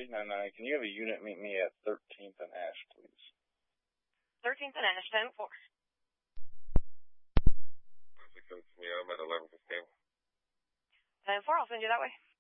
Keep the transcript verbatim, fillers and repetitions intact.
eight nine nine. Can you have a unit meet me at thirteenth and Ash, please? thirteenth and Ash, ten four. six seven to me, I'm at eleven fifteen. ten four, I'll send you that way.